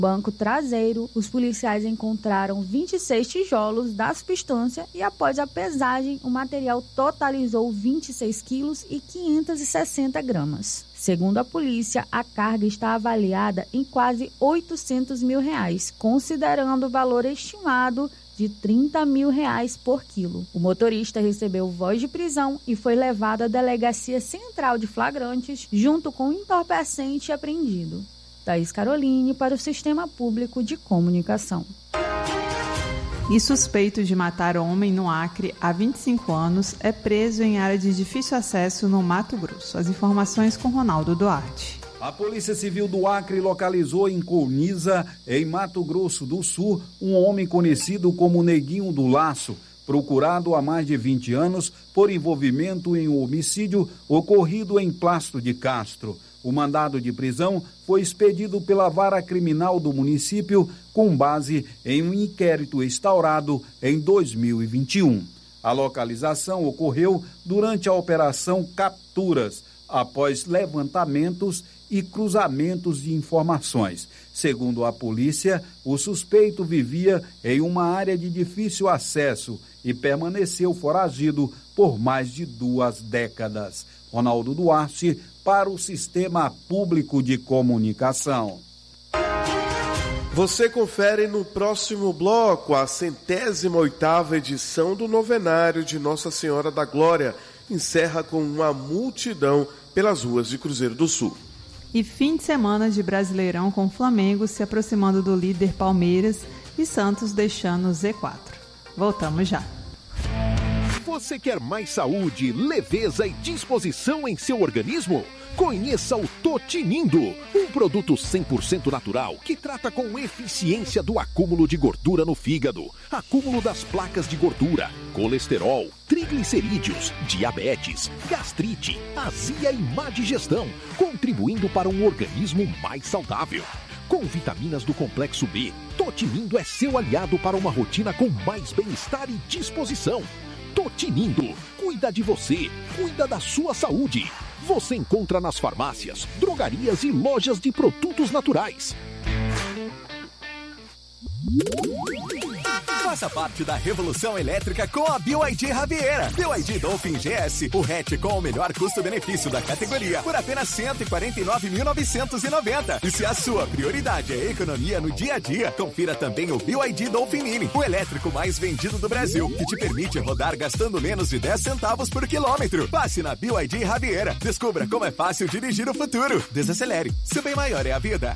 banco traseiro, os policiais encontraram 26 tijolos da substância e, após a pesagem, o material totalizou 26 quilos e 560 gramas. Segundo a polícia, a carga está avaliada em quase R$800 mil, considerando o valor estimado de R$30 mil por quilo. O motorista recebeu voz de prisão e foi levado à Delegacia Central de Flagrantes, junto com o entorpecente apreendido. Thaís Caroline para o Sistema Público de Comunicação. E suspeito de matar homem no Acre há 25 anos é preso em área de difícil acesso no Mato Grosso. As informações com Ronaldo Duarte. A Polícia Civil do Acre localizou em Colniza, em Mato Grosso do Sul, um homem conhecido como Neguinho do Laço, procurado há mais de 20 anos por envolvimento em um homicídio ocorrido em Plácido de Castro. O mandado de prisão foi expedido pela Vara Criminal do município com base em um inquérito instaurado em 2021. A localização ocorreu durante a Operação Capturas, após levantamentos e cruzamentos de informações. Segundo a polícia, o suspeito vivia em uma área de difícil acesso e permaneceu foragido por mais de 2 décadas. Ronaldo Duarte, para o Sistema Público de Comunicação. Você confere no próximo bloco a 108ª edição do Novenário de Nossa Senhora da Glória. Encerra com uma multidão pelas ruas de Cruzeiro do Sul. E fim de semana de Brasileirão com Flamengo se aproximando do líder Palmeiras e Santos deixando o Z4. Voltamos já. Você quer mais saúde, leveza e disposição em seu organismo? Conheça o Totinindo, um produto 100% natural que trata com eficiência do acúmulo de gordura no fígado, acúmulo das placas de gordura, colesterol, triglicerídeos, diabetes, gastrite, azia e má digestão, contribuindo para um organismo mais saudável. Com vitaminas do complexo B, Totinindo é seu aliado para uma rotina com mais bem-estar e disposição. Totinindo, cuida de você, cuida da sua saúde. Você encontra nas farmácias, drogarias e lojas de produtos naturais. Faça parte da revolução elétrica com a BYD Raviera. BYD Dolphin GS, o hatch com o melhor custo-benefício da categoria, por apenas R$ 149.990. E se a sua prioridade é economia no dia a dia, confira também o BYD Dolphin Mini, o elétrico mais vendido do Brasil, que te permite rodar gastando menos de 10 centavos por quilômetro. Passe na BYD Raviera. Descubra como é fácil dirigir o futuro. Desacelere. Seu bem maior é a vida.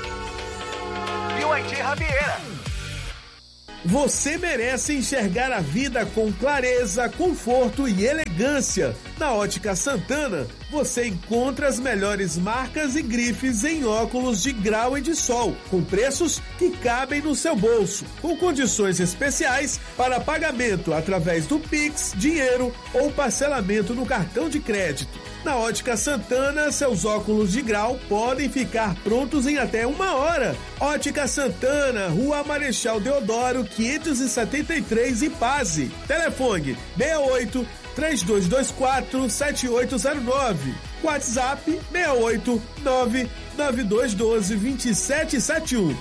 BYD Raviera. Você merece enxergar a vida com clareza, conforto e elegância. Na Ótica Santana, você encontra as melhores marcas e grifes em óculos de grau e de sol, com preços que cabem no seu bolso, com condições especiais para pagamento através do Pix, dinheiro ou parcelamento no cartão de crédito. Na Ótica Santana, seus óculos de grau podem ficar prontos em até 1 hora. Ótica Santana, Rua Marechal Deodoro, 573, Ipase. Telefone 68-3224-7809. WhatsApp 689-9212-2771.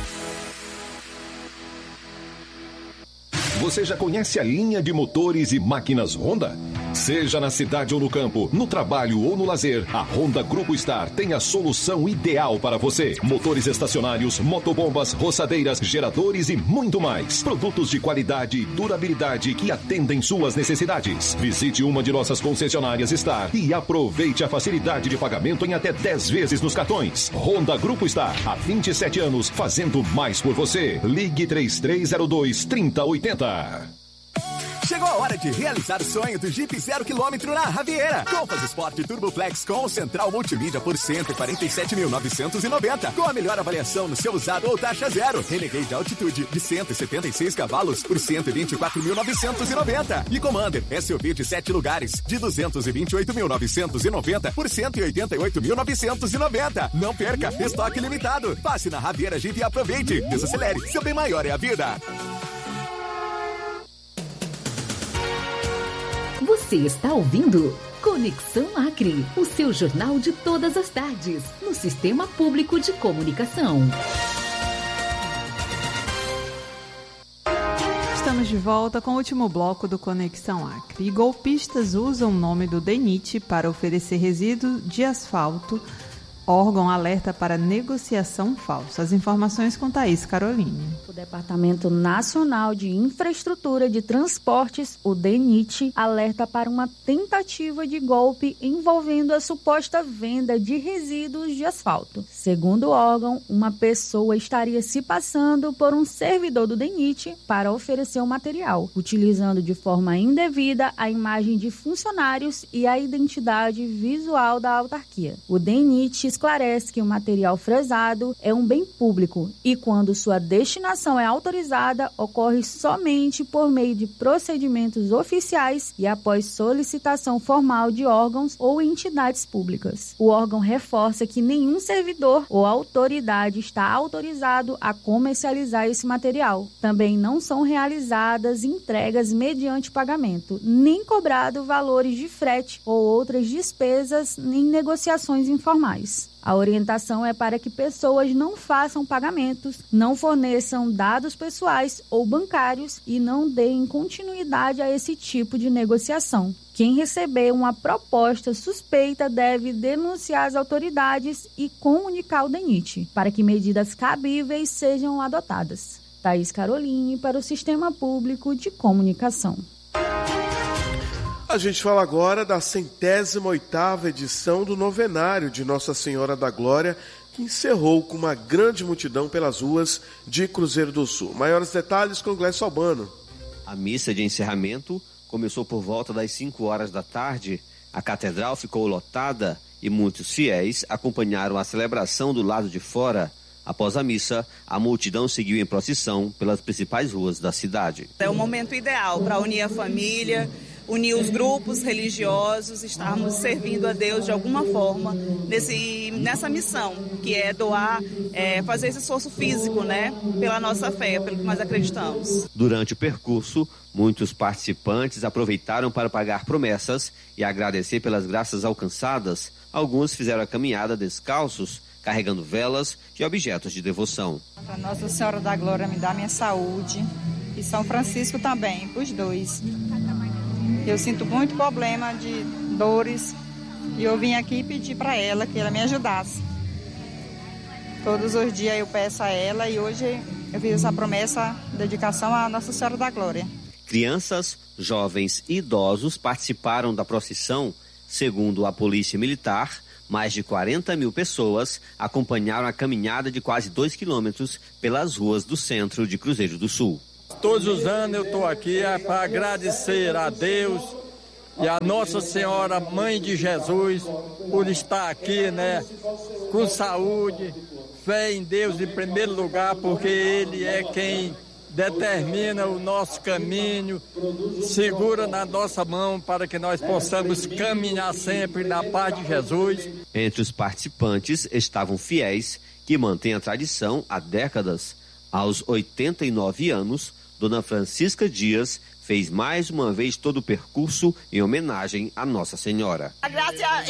Você já conhece a linha de motores e máquinas Honda? Seja na cidade ou no campo, no trabalho ou no lazer, a Honda Grupo Star tem a solução ideal para você. Motores estacionários, motobombas, roçadeiras, geradores e muito mais. Produtos de qualidade e durabilidade que atendem suas necessidades. Visite uma de nossas concessionárias Star e aproveite a facilidade de pagamento em até 10 vezes nos cartões. Honda Grupo Star, há 27 anos, fazendo mais por você. Ligue 3302-3080. Chegou a hora de realizar o sonho do Jeep 0 km na Raviera. Compass Sport Turbo Flex com central multimídia por R$ 147.990. Com a melhor avaliação no seu usado ou taxa zero. Renegade Altitude de 176 cavalos por R$ 124.990. E Commander SUV de 7 lugares de R$ 228.990 por R$ 188.990. Não perca, estoque limitado. Passe na Raviera Jeep e aproveite. Desacelere, seu bem maior é a vida. Você está ouvindo Conexão Acre, o seu jornal de todas as tardes, no Sistema Público de Comunicação. Estamos de volta com o último bloco do Conexão Acre. E golpistas usam o nome do DENIT para oferecer resíduo de asfalto. Órgão alerta para negociação falsa. As informações com Thaís Caroline. O Departamento Nacional de Infraestrutura de Transportes, o DENIT, alerta para uma tentativa de golpe envolvendo a suposta venda de resíduos de asfalto. Segundo o órgão, uma pessoa estaria se passando por um servidor do DENIT para oferecer o material, utilizando de forma indevida a imagem de funcionários e a identidade visual da autarquia. O DENIT esclarece que o material fresado é um bem público e, quando sua destinação é autorizada, ocorre somente por meio de procedimentos oficiais e após solicitação formal de órgãos ou entidades públicas. O órgão reforça que nenhum servidor ou autoridade está autorizado a comercializar esse material. Também não são realizadas entregas mediante pagamento, nem cobrado valores de frete ou outras despesas em negociações informais. A orientação é para que pessoas não façam pagamentos, não forneçam dados pessoais ou bancários e não deem continuidade a esse tipo de negociação. Quem receber uma proposta suspeita deve denunciar as autoridades e comunicar ao DENIT, para que medidas cabíveis sejam adotadas. Thaís Caroline para o Sistema Público de Comunicação. A gente fala agora da 108ª edição do Novenário de Nossa Senhora da Glória, que encerrou com uma grande multidão pelas ruas de Cruzeiro do Sul. Maiores detalhes com Glécio Albano. A missa de encerramento começou por volta das 5 horas da tarde. A catedral ficou lotada e muitos fiéis acompanharam a celebração do lado de fora. Após a missa, a multidão seguiu em procissão pelas principais ruas da cidade. É o momento ideal para unir a família, unir os grupos religiosos, estarmos servindo a Deus de alguma forma nessa missão, que é doar, fazer esse esforço físico, né, pela nossa fé, pelo que nós acreditamos. Durante o percurso, muitos participantes aproveitaram para pagar promessas e agradecer pelas graças alcançadas. Alguns fizeram a caminhada descalços, carregando velas e objetos de devoção. Para Nossa Senhora da Glória me dá minha saúde e São Francisco também, para os dois. Eu sinto muito problema de dores e eu vim aqui pedir para ela que ela me ajudasse. Todos os dias eu peço a ela e hoje eu fiz essa promessa, dedicação à Nossa Senhora da Glória. Crianças, jovens e idosos participaram da procissão. Segundo a Polícia Militar, mais de 40 mil pessoas acompanharam a caminhada de quase 2 quilômetros pelas ruas do centro de Cruzeiro do Sul. Todos os anos eu estou aqui para agradecer a Deus e a Nossa Senhora, Mãe de Jesus, por estar aqui, né, com saúde, fé em Deus em primeiro lugar, porque Ele é quem determina o nosso caminho, segura na nossa mão para que nós possamos caminhar sempre na paz de Jesus. Entre os participantes estavam fiéis que mantêm a tradição há décadas. Aos 89 anos, Dona Francisca Dias fez mais uma vez todo o percurso em homenagem à Nossa Senhora. Graças a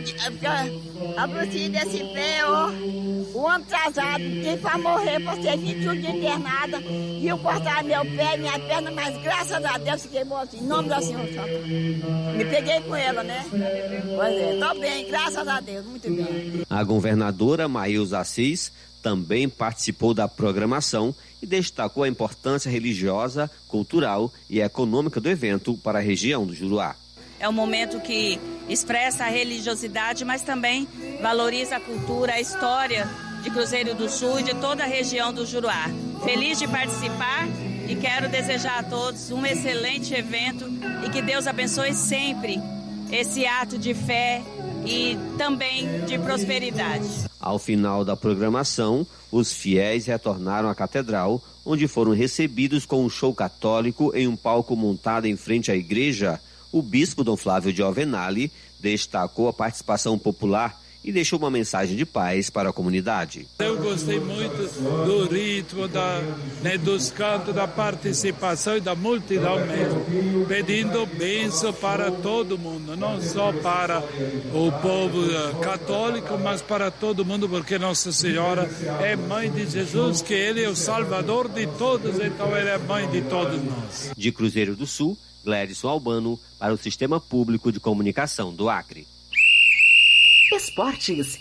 eu aproximei desse pé, o ano atrasado, quem vai morrer por ser 21 dias internada, e eu cortar meu pé, minha perna, mas graças a Deus fiquei boa, em nome da Senhora. Me peguei com ela, né? Pois é, tô bem, graças a Deus, muito bem. A governadora Maílza Assis também participou da programação e destacou a importância religiosa, cultural e econômica do evento para a região do Juruá. É um momento que expressa a religiosidade, mas também valoriza a cultura, a história de Cruzeiro do Sul e de toda a região do Juruá. Feliz de participar e quero desejar a todos um excelente evento e que Deus abençoe sempre esse ato de fé e também de prosperidade. Ao final da programação, os fiéis retornaram à catedral, onde foram recebidos com um show católico em um palco montado em frente à igreja. O bispo Dom Flávio de Alvenali destacou a participação popular e deixou uma mensagem de paz para a comunidade. Eu gostei muito do ritmo, dos cantos, da participação e da multidão mesmo, pedindo bênção para todo mundo, não só para o povo católico, mas para todo mundo, porque Nossa Senhora é mãe de Jesus, que Ele é o Salvador de todos, então Ele é mãe de todos nós. De Cruzeiro do Sul, Glédson Albano, para o Sistema Público de Comunicação do Acre. Esportes.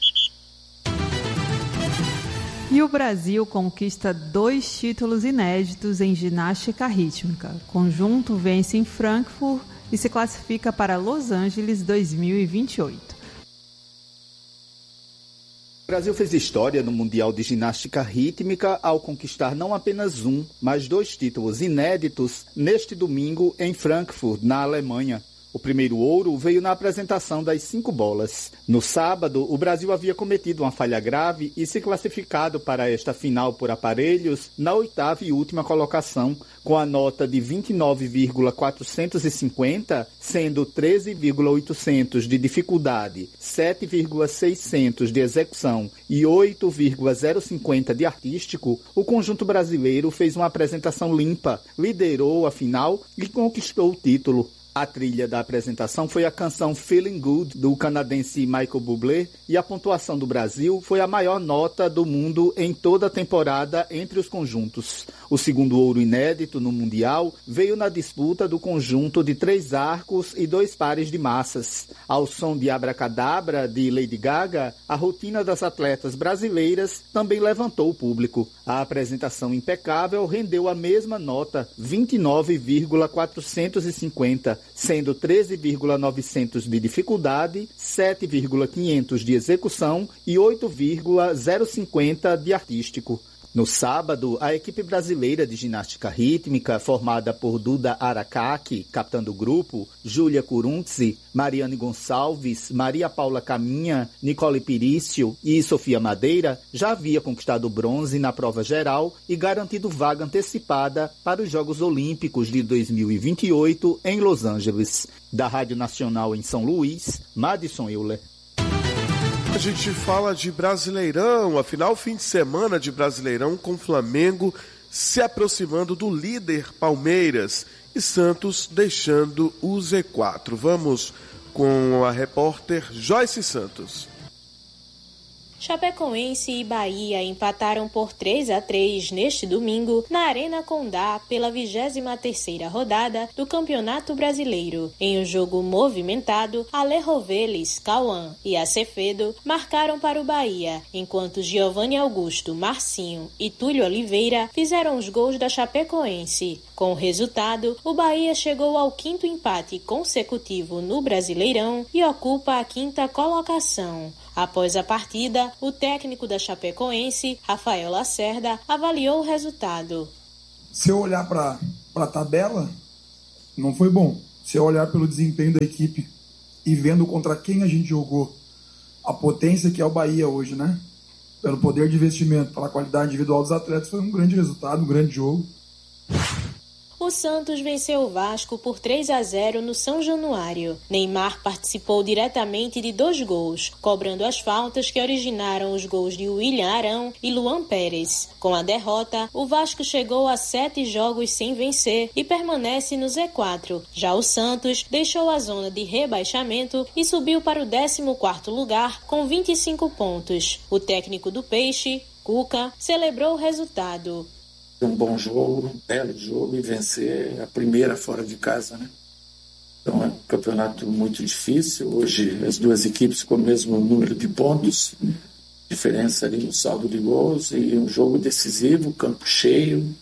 E o Brasil conquista 2 títulos inéditos em ginástica rítmica. O conjunto vence em Frankfurt e se classifica para Los Angeles 2028. O Brasil fez história no Mundial de Ginástica Rítmica ao conquistar não apenas um, mas 2 títulos inéditos neste domingo em Frankfurt, na Alemanha. O primeiro ouro veio na apresentação das 5 bolas. No sábado, o Brasil havia cometido uma falha grave e se classificado para esta final por aparelhos na 8ª e última colocação, com a nota de 29,450, sendo 13,800 de dificuldade, 7,600 de execução e 8,050 de artístico. O conjunto brasileiro fez uma apresentação limpa, liderou a final e conquistou o título. A trilha da apresentação foi a canção Feeling Good, do canadense Michael Bublé, e a pontuação do Brasil foi a maior nota do mundo em toda a temporada entre os conjuntos. O segundo ouro inédito no Mundial veio na disputa do conjunto de 3 arcos e 2 pares de massas. Ao som de Abracadabra, de Lady Gaga, a rotina das atletas brasileiras também levantou o público. A apresentação impecável rendeu a mesma nota, 29,450, sendo 13,900 de dificuldade, 7,500 de execução e 8,050 de artístico. No sábado, a equipe brasileira de ginástica rítmica, formada por Duda Aracaki, capitã do grupo, Júlia Curuntzi, Mariane Gonçalves, Maria Paula Caminha, Nicole Pirício e Sofia Madeira, já havia conquistado bronze na prova geral e garantido vaga antecipada para os Jogos Olímpicos de 2028 em Los Angeles. Da Rádio Nacional em São Luís, Madison Euler. A gente fala de Brasileirão, afinal, fim de semana de Brasileirão com Flamengo se aproximando do líder Palmeiras e Santos deixando o Z4. Vamos com a repórter Joyce Santos. Chapecoense e Bahia empataram por 3-3 neste domingo na Arena Condá pela 23ª rodada do Campeonato Brasileiro. Em um jogo movimentado, Ale Roveles, Cauã e Acevedo marcaram para o Bahia, enquanto Giovanni Augusto, Marcinho e Túlio Oliveira fizeram os gols da Chapecoense. Com o resultado, o Bahia chegou ao 5º empate consecutivo no Brasileirão e ocupa a 5ª colocação. Após a partida, o técnico da Chapecoense, Rafael Lacerda, avaliou o resultado. Se eu olhar para a tabela, não foi bom. Se eu olhar pelo desempenho da equipe e vendo contra quem a gente jogou, a potência que é o Bahia hoje, né? Pelo poder de investimento, pela qualidade individual dos atletas, foi um grande resultado, um grande jogo. O Santos venceu o Vasco por 3-0 no São Januário. Neymar participou diretamente de 2 gols, cobrando as faltas que originaram os gols de William Arão e Luan Pérez. Com a derrota, o Vasco chegou a 7 jogos sem vencer e permanece no Z4. Já o Santos deixou a zona de rebaixamento e subiu para o 14º lugar com 25 pontos. O técnico do Peixe, Cuca, celebrou o resultado. Um bom jogo, um belo jogo e vencer a primeira fora de casa, né? Então é um campeonato muito difícil. Hoje as duas equipes com o mesmo número de pontos, diferença ali no saldo de gols e um jogo decisivo, campo cheio.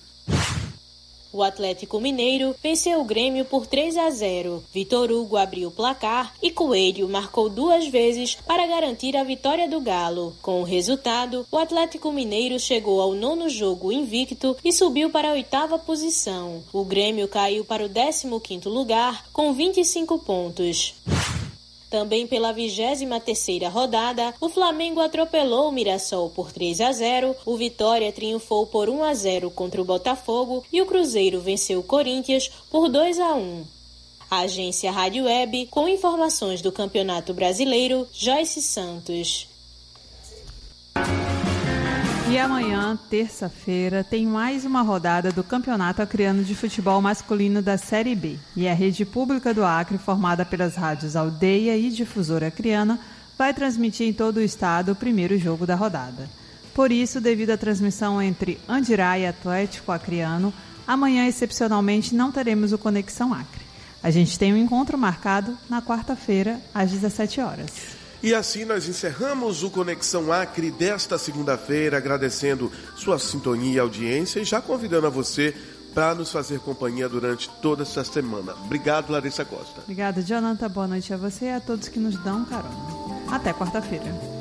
O Atlético Mineiro venceu o Grêmio por 3-0. Vitor Hugo abriu o placar e Coelho marcou 2 vezes para garantir a vitória do Galo. Com o resultado, o Atlético Mineiro chegou ao 9º jogo invicto e subiu para a 8ª posição. O Grêmio caiu para o 15º lugar com 25 pontos. Também pela 23ª rodada, o Flamengo atropelou o Mirassol por 3-0, o Vitória triunfou por 1-0 contra o Botafogo e o Cruzeiro venceu o Corinthians por 2-1. A agência Rádio Web, com informações do Campeonato Brasileiro, Joyce Santos. E amanhã, terça-feira, tem mais uma rodada do Campeonato Acreano de Futebol Masculino da Série B. E a rede pública do Acre, formada pelas rádios Aldeia e Difusora Acreana, vai transmitir em todo o estado o primeiro jogo da rodada. Por isso, devido à transmissão entre Andirá e Atlético Acreano, amanhã, excepcionalmente, não teremos o Conexão Acre. A gente tem um encontro marcado na quarta-feira, às 17 horas. E assim nós encerramos o Conexão Acre desta segunda-feira, agradecendo sua sintonia e audiência e já convidando a você para nos fazer companhia durante toda essa semana. Obrigado, Larissa Costa. Obrigada, Jonathan. Boa noite a você e a todos que nos dão carona. Até quarta-feira.